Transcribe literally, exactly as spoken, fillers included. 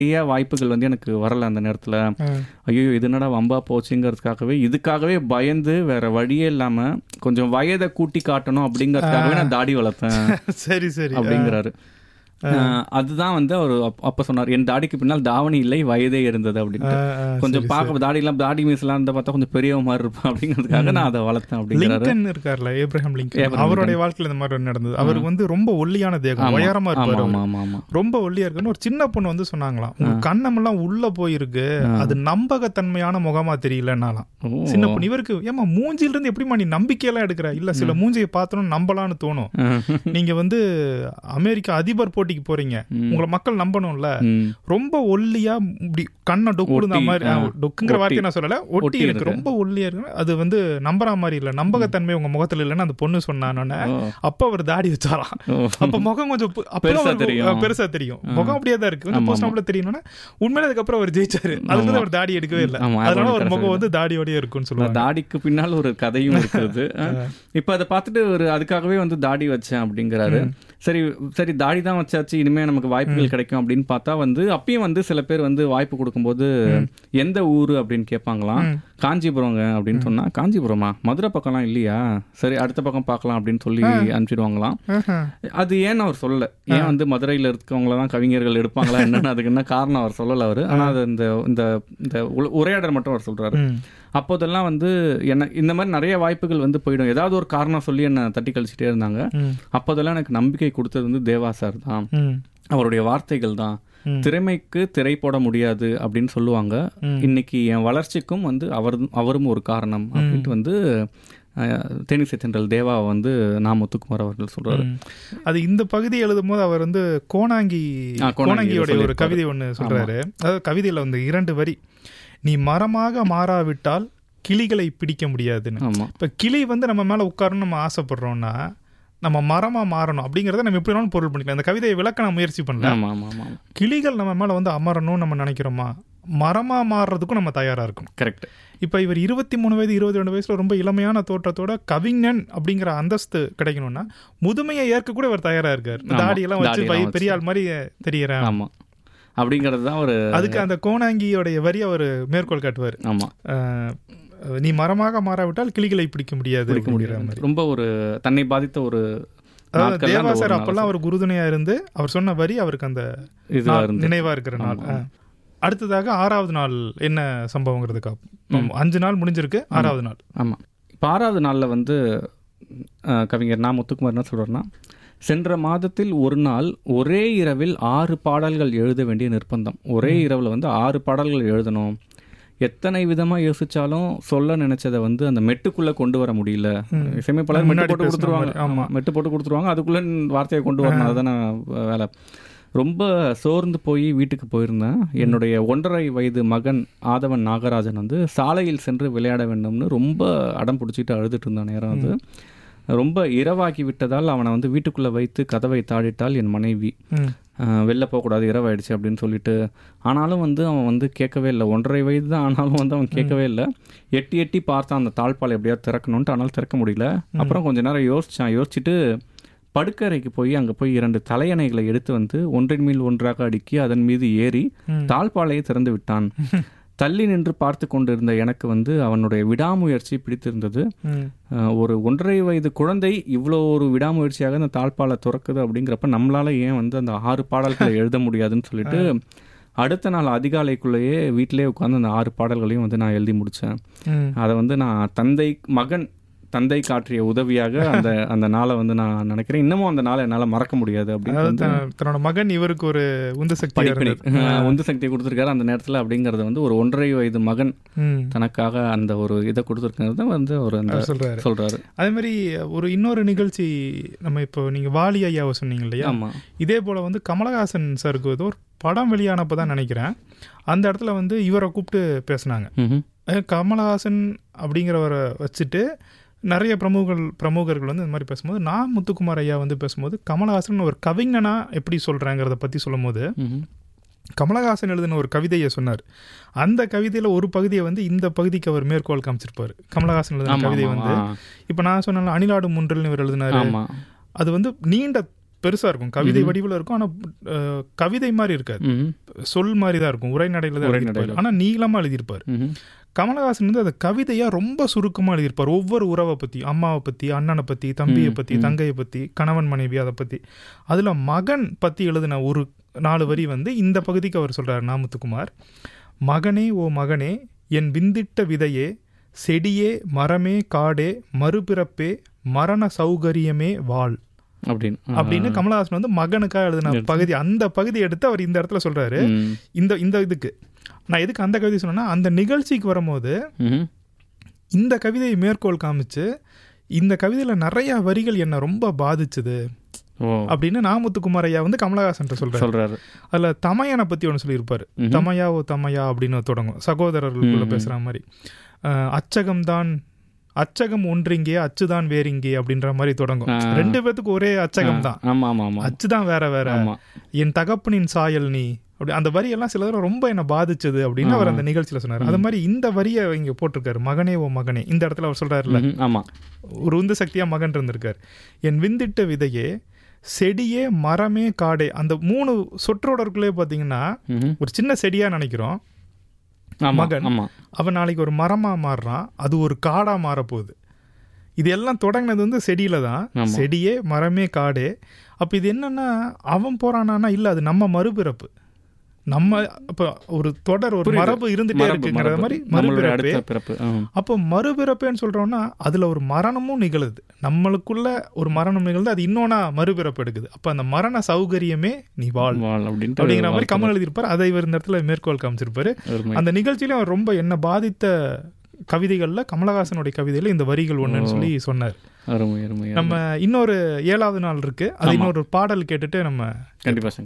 நிறைய வாய்ப்புகள் வந்து எனக்கு வரல அந்த நேரத்தில். ஐயோ இது என்னடா வம்பா போச்சுங்கிறதுக்காகவே இதுக்காகவே பயந்து வேற வழியே இல்லாம கொஞ்சம் வயதை கூட்டி காட்டணும் அப்படிங்கிறதுக்காகவே நான் தாடி வளர்த்தேன். சரி சரி அப்படிங்கிறாரு. அதுதான் வந்து அவர் அப்ப சொன்னார், என் தாடிக்கு பின்னால் தாவணி இல்லை வயதே இருந்தது அப்படின்னு. கொஞ்சம் பார்க்க தாடிலாம் தாடி மீசெல்லாம் இருந்தா பார்த்தா கொஞ்சம் பெரிய மாதிரி இருப்பேன் அப்படிங்கிறதுக்காக நான் அதை வளர்த்தேன் அப்படிங்கிறாரு. லிங்கன் இருக்கார்ல, ஏப்ரஹாம் லிங்கன், அவருடைய வாழ்க்கையில் இந்த மாதிரி நடந்தது. அவருக்கு வந்து ரொம்ப ஒல்லியான தேகம், உயரமா இருப்பாரு, ரொம்ப ஒல்லியா இருக்குன்னு ஒரு சின்ன பொண்ணு வந்து சொன்னாங்களாம், உங்க கண்ணமெல்லாம் உள்ள போயிருக்கு, அது நம்பகத்தன்மையான முகமா தெரியலன்னாலாம். சின்ன பொண்ணு இவருக்கு, ஏமா மூஞ்சில இருந்து எப்படிமா நீ நம்பிக்கையெல்லாம் எடுக்கிற? இல்ல சில மூஞ்சியை பார்த்தோன்னு நம்பலான்னு தோணும். நீங்க வந்து அமெரிக்கா அதிபர் போட்டி போறீங்க, உங்களை மக்கள் நம்பணும்ல. ரொம்ப ஒல்லியா இப்படி கண்ணை டொக்குடுந்த மாதிரி, டொக்குங்கிற வார்த்தையை நான் சொல்லல, ஒட்டி இருக்கு, ரொம்ப ஒல்லியா இருக்கு, அது வந்து நம்புற மாதிரி இல்ல, நம்பகத்தன்மை உங்க முகத்துல இல்லைன்னு அந்த பொண்ணு சொன்னானோன்னு அப்ப அவர் தாடி வச்சாராம். அப்ப முகம் கொஞ்சம் பெருசா தெரியும், முகம் அப்படியே தான் இருக்கு, கொஞ்சம் போஸ்ட் தெரியணும்னா உண்மையில. அதுக்கப்புறம் அவர் ஜெயிச்சாரு, அதுல அவர் தாடி எடுக்கவே இல்லை, அதனால ஒரு முகம் வந்து தாடியோடய இருக்குன்னு சொல்லுவாங்க. தாடிக்கு பின்னால் ஒரு கதையும் இருக்குது. இப்ப அதை பார்த்துட்டு ஒரு அதுக்காகவே வந்து தாடி வச்சேன் அப்படிங்கிறாரு. சரி சரி தாடி தான் வச்சாச்சு, இனிமே நமக்கு வாய்ப்புகள் கிடைக்கும் அப்படின்னு பார்த்தா வந்து அப்பயும் வந்து சில பேர் வந்து வாய்ப்பு கொடுக்கும்போது எந்த ஊரு அப்படின்னு கேட்பாங்களாம். காஞ்சிபுரங்க அப்படின்னு சொன்னா, காஞ்சிபுரமா, மதுரை பக்கம்லாம் இல்லையா, சரி அடுத்த பக்கம் பார்க்கலாம் அப்படின்னு சொல்லி அனுப்பிச்சிடுவாங்களாம். அது ஏன்னு அவர் சொல்லல, ஏன் வந்து மதுரையில் இருக்கவங்களதான் கவிஞர்கள் எடுப்பாங்களா என்னன்னு அதுக்கு என்ன காரணம் அவர் சொல்லல அவரு. ஆனா அது இந்த இந்த உரையாடல் மட்டும் அவர் சொல்றாரு. அப்போதெல்லாம் வந்து என்ன இந்த மாதிரி நிறைய வாய்ப்புகள் வந்து போயிடும், ஏதாவது ஒரு காரணம் சொல்லி என்ன தட்டி கழிச்சிட்டே இருந்தாங்க. அப்போதெல்லாம் எனக்கு நம்பிக்கை கொடுத்தது வந்து தேவா சார் தான், அவருடைய வார்த்தைகள் தான். திறமைக்கு திரை போட முடியாது அப்படின்னு சொல்லுவாங்க, இன்னைக்கு என் வளர்ச்சிக்கும் வந்து அவர் அவரும் ஒரு காரணம் அப்படின்ட்டு வந்து தேனிசை தென்றல் தேவா வந்து நா முத்துக்குமார் அவர்கள் சொல்றாரு. அது இந்த பகுதி எழுதும் போது அவர் வந்து கோணாங்கி கோணாங்கியோட ஒரு கவிதை ஒன்று சொல்றாரு. அதாவது கவிதையில வந்து இரண்டு வரி, நீ மரமாக மாறாவிட்டால் கிளிகளை பிடிக்க முடியாதுன்னு. இப்ப கிளி வந்து நம்ம மேல உட்காரணும் நம்ம ஆசைப்படுறோம்னா நம்ம மரமா மாறணும் அப்படிங்கறத நம்ம எப்படி வேணாலும் பொருள் பண்ணிக்கலாம். இந்த கவிதையை விளக்க நான் முயற்சி பண்ணல. கிளிகள் நம்ம மேல வந்து அமரணும்னு நம்ம நினைக்கிறோமா, மரமா மாறுறதுக்கும் நம்ம தயாரா இருக்கும். கரெக்ட். இப்ப இவர் இருபத்தி மூணு வயது இருபத்தி ரெண்டு வயசுல ரொம்ப இளமையான தோற்றத்தோட கவிஞன் அப்படிங்கிற அந்தஸ்து கிடைக்கணும்னா முதுமையை ஏற்க கூட இவர் தயாரா இருக்காரு. தாடியெல்லாம் வச்சு பெரிய ஆள் மாதிரி தெரியறேன் அப்படிங்கிறது தான் ஒரு, அதுக்கு அந்த கோணாங்கியோடைய வரி அவர் மேற்கோள் காட்டுவார். ஆமா, நீ மரமாக மாறாவிட்டால் கிளிகளை பிடிக்க முடியாது. ரொம்ப ஒரு தன்னை பாதித்த ஒரு தேவா சார் அப்பெல்லாம் அவர் குருதுணையா இருந்து அவர் சொன்ன வரி அவருக்கு அந்த நினைவா இருக்கிற நாள். அடுத்ததாக ஆறாவது நாள் என்ன சம்பவங்கிறதுக்கா, அஞ்சு நாள் முடிஞ்சிருக்கு, ஆறாவது நாள். ஆமா, இப்போ ஆறாவது நாள்ல வந்து கவிஞர் நா முத்துக்குமார் என்ன சொல்றாருன்னா, சென்ற மாதத்தில் ஒரு நாள் ஒரே இரவில் ஆறு பாடல்கள் எழுத வேண்டிய நிர்பந்தம். ஒரே இரவில் வந்து ஆறு பாடல்கள் எழுதணும். எத்தனை விதமாக யோசிச்சாலும் சொல்ல நினைச்சதை வந்து அந்த மெட்டுக்குள்ளே கொண்டு வர முடியல. இசையமைப்பாளர் மெட்டு போட்டு கொடுத்துருவாங்க. ஆமாம், மெட்டு போட்டு கொடுத்துருவாங்க, அதுக்குள்ளே வார்த்தையை கொண்டு வரணும், அதுதானே வேலை. ரொம்ப சோர்ந்து போய் வீட்டுக்கு போயிருந்தேன். என்னுடைய ஒன்றரை வயது மகன் ஆதவன் நாகராஜன் வந்து சாலையில் சென்று விளையாட வேண்டும்னு ரொம்ப அடம் பிடிச்சிட்டு அழுதுட்டு இருந்த நேரம் அது. ரொம்ப இரவாக்கி விட்டதால் அவனை வந்து வீட்டுக்குள்ளே வைத்து கதவை தாழிட்டாள் என் மனைவி. வெளில போகக்கூடாது, இரவாயிடுச்சு அப்படின்னு சொல்லிட்டு. ஆனாலும் வந்து அவன் வந்து கேட்கவே இல்லை. ஒன்றரை வயது தான் ஆனாலும் வந்து அவன் கேட்கவே இல்லை. எட்டி எட்டி பார்த்தான் அந்த தாழ்பாலை எப்படியாவது திறக்கணுன்ட்டு, ஆனாலும் திறக்க முடியல. அப்புறம் கொஞ்ச நேரம் யோசிச்சான். யோசிச்சுட்டு படுக்கறைக்கு போய் அங்கே போய் இரண்டு தலையணைகளை எடுத்து வந்து ஒன்றின் மேல் ஒன்றாக அடுக்கி அதன் மீது ஏறி தாழ்பாலையை திறந்து விட்டான். தள்ளி நின்று பார்த்து கொண்டிருந்த எனக்கு வந்து அவனுடைய விடாமுயற்சி பிடித்திருந்தது. ஒரு ஒன்றரை வயது குழந்தை இவ்வளோ ஒரு விடாமுயற்சியாக அந்த தாழ்பாலை துறக்குது அப்படிங்கிறப்ப நம்மளால ஏன் வந்து அந்த ஆறு பாடல்களை எழுத முடியாதுன்னு சொல்லிட்டு அடுத்த நாள் அதிகாலைக்குள்ளேயே வீட்டிலே உட்காந்து அந்த ஆறு பாடல்களையும் வந்து நான் எழுதி முடித்தேன். அதை வந்து நான் தந்தை மகன் தந்தை காற்றிய உதவியாக அந்த அந்த நாளை வந்து நான் நினைக்கிறேன். இன்னமும் அந்த நாளை என்னால் மறக்க முடியாது. அப்படின்னு தன்னோட மகன் இவருக்கு ஒரு உந்து சக்தி உந்து சக்தியை கொடுத்துருக்காரு அந்த நேரத்தில். அப்படிங்கிறது வந்து ஒரு ஒன்றரை வயது மகன் தனக்காக அந்த ஒரு இதை கொடுத்துருக்கிறது வந்து ஒரு சொல்றாரு சொல்றாரு அதே மாதிரி ஒரு இன்னொரு நிகழ்ச்சி நம்ம இப்போ நீங்கள் வாலி ஐயாவை சொன்னீங்க இல்லையா? ஆமாம். இதே போல் வந்து கமலஹாசன் சாருக்கு ஏதோ ஒரு படம் வெளியானப்போ தான் நினைக்கிறேன், அந்த இடத்துல வந்து இவரை கூப்பிட்டு பேசினாங்க. கமலஹாசன் அப்படிங்கிறவரை வச்சுட்டு நிறைய பிரமுகர்கள் பிரமுகர்கள் வந்து இந்த மாதிரி பேசும்போது, நான் முத்துக்குமார் ஐயா வந்து பேசும்போது கமலஹாசன் ஒரு கவிஞனா எப்படி சொல்கிறாங்கிறத பற்றி சொல்லும் போது கமலஹாசன் எழுதின ஒரு கவிதையை சொன்னார். அந்த கவிதையில் ஒரு பகுதியை வந்து இந்த பகுதிக்கு அவர் மேற்கோள் காமிச்சிருப்பார். கமலஹாசன் எழுதின கவிதை வந்து இப்போ நான் சொன்ன அணிலாடு முன்றில்னு இவர் எழுதினார். அது வந்து நீண்ட பெருசா இருக்கும், கவிதை வடிவில் இருக்கும். ஆனா அஹ், கவிதை மாதிரி இருக்காது, ம்ஹும். சொல் மாதிரி தான் இருக்கும், உரைநடையில தான் எழுதியிருப்பாரு. ஆனா நீளமா எழுதியிருப்பாரு. ம்ஹும். கமலஹாசன் வந்து அதை கவிதையா ரொம்ப சுருக்கமா எழுதியிருப்பார். ஒவ்வொரு உறவை பத்தி, அம்மாவை பத்தி, அண்ணனை பத்தி, தம்பியை பத்தி, தங்கையை பத்தி, கணவன் மனைவி அதை பத்தி. அதுல மகன் பத்தி எழுதின ஒரு நாலு வரி வந்து இந்த பகுதிக்கு அவர் சொல்றாரு நா. முத்துக்குமார். மகனே ஓ மகனே, என் விந்திட்ட விதையே, செடியே மரமே காடே, மறுபிறப்பே மரண சௌகரியமே வாழ் அப்படின்னு அப்படின்னு கமலஹாசன் வந்து மகனுக்காக எழுதின பகுதி. அந்த பகுதி எடுத்து அவர் இந்த இடத்துல சொல்றாரு. ம். இந்த இந்த இதுக்கு நான் எதுக்கு அந்த கவிதை சொன்னேன்னா, அந்த நிகழ்ச்சிக்கு வரும்போது ம்ஹும். இந்த கவிதையை மேற்கோள் காமிச்சு, இந்த கவிதையில நிறைய வரிகள் என்ன ரொம்ப பாதிச்சுது ஓ அப்படின்னு நா. முத்துக்குமார் ஐயா வந்து கமலஹாசன் சொல்றாரு. சொல்றாரு. அதுல தமையனை பத்தி ஒன்று சொல்லியிருப்பாரு. ம்ஹும். தமையா ஓ தமையா அப்படின்னு தொடங்கும், சகோதரர்களுக்குள்ள ம். பேசுற மாதிரி. அஹ், அச்சகம்தான் அச்சகம் ஒன்றிங்கே, அச்சுதான் வேறிங்கே அப்படின்ற மாதிரி தொடங்கும். ஆ. ரெண்டு பேத்துக்கு ஒரே அச்சகம் தான், ஆமா ஆமா ஆமா அச்சுதான் வேற வேற. ஆமா. என் தகப்பனின் சாயல் நீ அப்படி அந்த வரி எல்லாம் சில தடவை ரொம்ப என்ன பாதிச்சது அப்படின்னு அவர் அந்த நிகழ்ச்சியில சொன்னார். அது மாதிரி இந்த வரியை இங்க போட்டிருக்காரு, மகனே ஓ மகனே. இந்த இடத்துல அவர் சொல்றாருல்ல, ம்ஹும். ஆமா. ஒரு உந்து சக்தியா மகன் இருந்திருக்காரு. என் விந்திட்ட விதையே, செடியே மரமே காடே. அந்த மூணு சொற்றொடருக்குள்ளே பாத்தீங்கன்னா ம்ஹும். ஒரு சின்ன செடியா நினைக்கிறோம் ஆமா, மகன். ஆமா. அவன் நாளைக்கு ஒரு மரமா மாறுறான், அது ஒரு காடா மாறப்போகுது. இது எல்லாம் தொடங்கினது வந்து செடியில தான். ஆமா. செடியே மரமே காடே. அப்ப இது என்னன்னா, அவன் போறானா இல்ல, அது நம்ம மறுபிறப்பு. நம்ம அப்ப ஒரு தொடர், ஒரு புரியுது. மரபு இருந்துட்டே மரபு, இருக்குங்கிற மரபு. மாதிரி நம்மளுடைய மறுபிறப்பே. அடுத்த பிறப்பு. ஆம். அப்போ மறுபிறப்பேன்னு சொல்றோம்னா அதுல ஒரு மரணமும் நிகழுது. நம்மளுக்குள்ள ஒரு மரணம் நிகழ்ந்து அது இன்னொன்னா மறுபிறப்பு எடுக்குது. அப்ப அந்த மரண சௌகரியமே நீ வாழ் வாழ் அப்படின்ட்டு அப்படிங்கிற மாதிரி வாழ்த்து. கமல் எழுதியிருப்பாரு. அதை இவர் இந்த இடத்துல மேற்கோள் காமிச்சிருப்பாரு. அருமை. அந்த நிகழ்ச்சியில அவர் ரொம்ப என்ன பாதித்த கவிதைகள்ல கமலஹாசனுடைய கவிதையில இந்த வரிகள் ஒண்ணுன்னு சொல்லி சொன்னார். அருமை அருமை. நம்ம இன்னொரு ஏழாவது நாள் இருக்கு, அது ஆமா. இன்னொரு பாடல் கேட்டுட்டு நம்ம கண்டிப்பா.